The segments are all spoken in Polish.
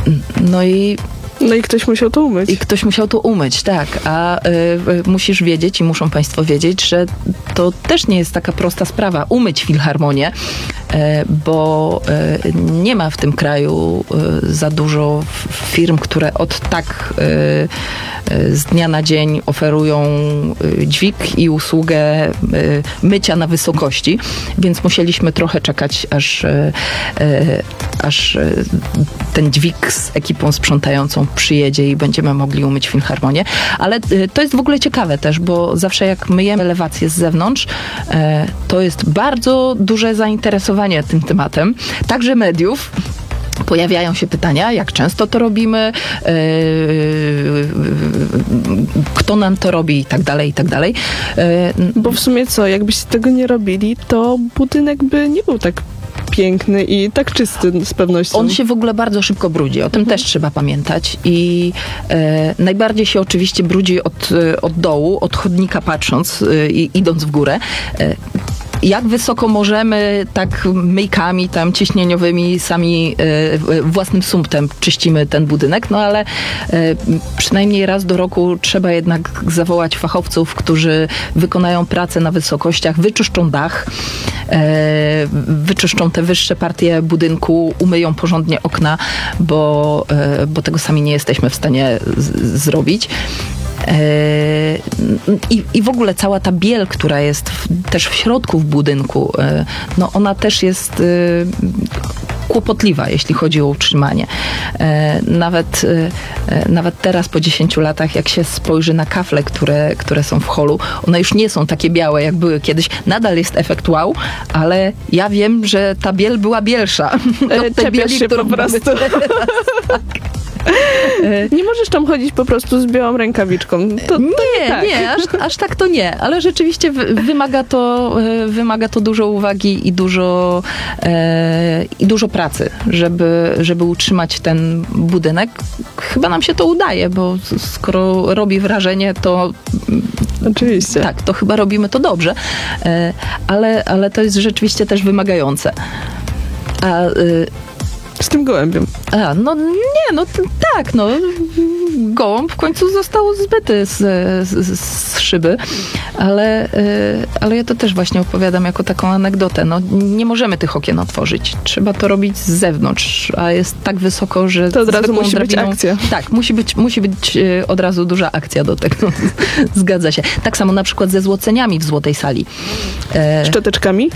No i ktoś musiał to umyć. I ktoś musiał to umyć, tak. A musisz wiedzieć i muszą państwo wiedzieć, że to też nie jest taka prosta sprawa, umyć filharmonię, bo nie ma w tym kraju za dużo firm, które z dnia na dzień oferują dźwig i usługę mycia na wysokości, więc musieliśmy trochę czekać, aż ten dźwig z ekipą sprzątającą przyjedzie i będziemy mogli umyć filharmonię. Ale to jest w ogóle ciekawe też, bo zawsze jak myjemy elewację z zewnątrz, to jest bardzo duże zainteresowanie tym tematem, także mediów. Pojawiają się pytania, jak często to robimy, kto nam to robi i tak dalej, i tak dalej. Bo w sumie jakbyście tego nie robili, to budynek by nie był tak piękny i tak czysty z pewnością. On się w ogóle bardzo szybko brudzi, o tym też trzeba pamiętać i najbardziej się oczywiście brudzi od dołu, od chodnika patrząc i idąc w górę. Jak wysoko możemy, tak myjkami tam ciśnieniowymi, sami własnym sumptem czyścimy ten budynek, no ale przynajmniej raz do roku trzeba jednak zawołać fachowców, którzy wykonają pracę na wysokościach, wyczyszczą dach, wyczyszczą te wyższe partie budynku, umyją porządnie okna, bo tego sami nie jesteśmy w stanie zrobić. I w ogóle cała ta biel, która jest też w środku w budynku, no ona też jest kłopotliwa, jeśli chodzi o utrzymanie. Nawet teraz po 10 latach, jak się spojrzy na kafle, które są w holu, one już nie są takie białe, jak były kiedyś. Nadal jest efekt wow, ale ja wiem, że ta biel była bielsza. Od tej bieli, się po prostu. Tak. Nie możesz tam chodzić po prostu z białą rękawiczką. Nie, aż tak to nie, ale rzeczywiście wymaga to dużo uwagi i dużo pracy, żeby utrzymać ten budynek. Chyba nam się to udaje, bo skoro robi wrażenie, to oczywiście. Tak, to chyba robimy to dobrze, ale to jest rzeczywiście też wymagające. Z tym gołębiem. Gołąb w końcu został zbyty z szyby, ale ja to też właśnie opowiadam jako taką anegdotę. No, nie możemy tych okien otworzyć. Trzeba to robić z zewnątrz, a jest tak wysoko, że to od razu musi być akcja. Tak, musi być od razu duża akcja do tego. Zgadza się. Tak samo na przykład ze złoceniami w Złotej Sali. Szczoteczkami?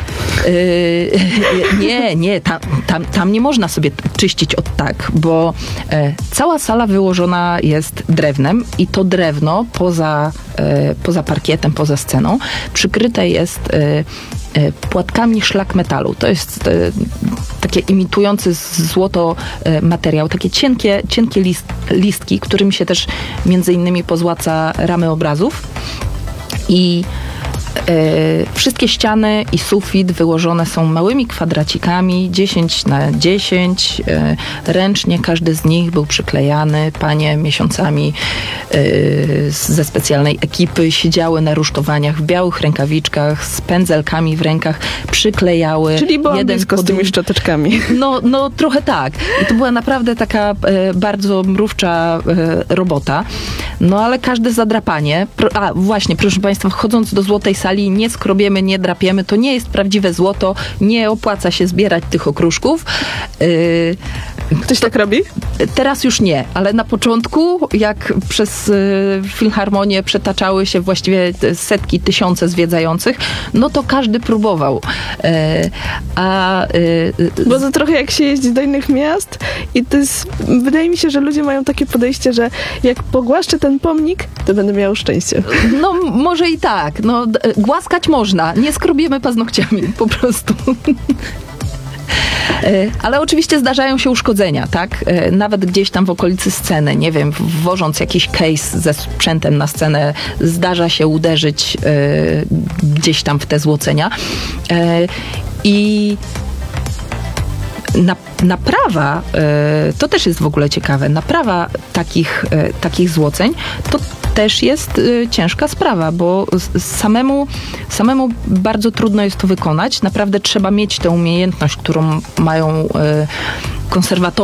Nie. Tam nie można sobie czyścić bo cała sala wyłożona jest drewnem i to drewno poza parkietem, poza sceną przykryte jest płatkami szlak metalu. To jest takie imitujący złoto materiał, takie cienkie listki, którymi się też między innymi pozłaca ramy obrazów i wszystkie ściany i sufit wyłożone są małymi kwadracikami 10x10. Ręcznie każdy z nich był przyklejany. Panie miesiącami ze specjalnej ekipy siedziały na rusztowaniach w białych rękawiczkach z pędzelkami w rękach, przyklejały. Czyli byłam blisko z tymi szczoteczkami. No trochę tak. I to była naprawdę taka bardzo mrówcza robota. No ale każde zadrapanie, właśnie, proszę Państwa, wchodząc do Złotej Sali, nie skrobiemy, nie drapiemy, to nie jest prawdziwe złoto, nie opłaca się zbierać tych okruszków. Ktoś tak robi? Teraz już nie, ale na początku, jak przez filharmonię przetaczały się właściwie setki, tysiące zwiedzających, no to każdy próbował. Bo to trochę jak się jeździ do innych miast i to jest, wydaje mi się, że ludzie mają takie podejście, że jak pogłaszczę ten pomnik, to będę miał szczęście. No może i tak. No, głaskać można, nie skrobiemy paznokciami po prostu. Ale oczywiście zdarzają się uszkodzenia, tak? Nawet gdzieś tam w okolicy sceny, nie wiem, wożąc jakiś case ze sprzętem na scenę, zdarza się uderzyć gdzieś tam w te złocenia. I naprawa, to też jest w ogóle ciekawe, naprawa takich złoceń, to też jest ciężka sprawa, bo samemu bardzo trudno jest to wykonać. Naprawdę trzeba mieć tę umiejętność, którą mają konserwatorzy